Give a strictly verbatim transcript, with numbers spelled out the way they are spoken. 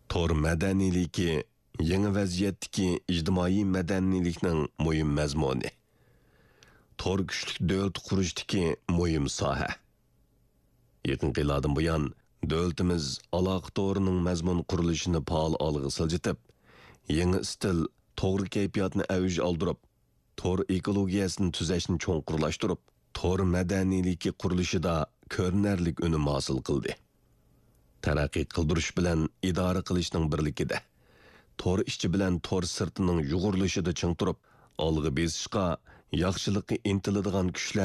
Tor madaniylik yangi vaziyatdagi ijtimoiy madaniylikning muhim mazmuni. Tor kuchlik davlat qurishdagi muhim soha. Yaqinqi yillardan buyon davlatimiz aloqa torining mazmun qurilishini faol olg'a siljitib, yangi stil to'g'ri kayfiyatni avj oldirib, tor ekologiyasini tuzashni cho'nqurlashtirib, tor madaniyligi qurilishida ko'rinarli unum hosil qildi. Taraqqiy qildirish bilan idora qilishning birligida, tor ishchi bilan tor sirtining yug'urilishida ching turib, olg'a besishga yaxshilikqa intiladigan kuchlar